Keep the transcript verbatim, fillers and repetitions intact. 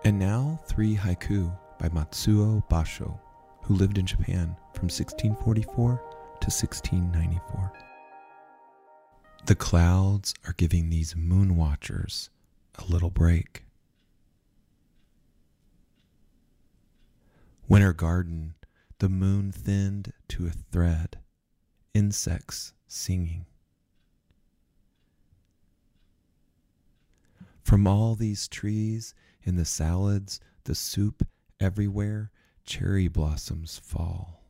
And now three haiku by Matsuo Basho, who lived in Japan from sixteen forty-four to sixteen ninety-four. The clouds are giving these moon watchers a little break. Winter garden, the moon thinned to a thread, insects singing. From all these trees, in the salads, the soup, everywhere, cherry blossoms fall.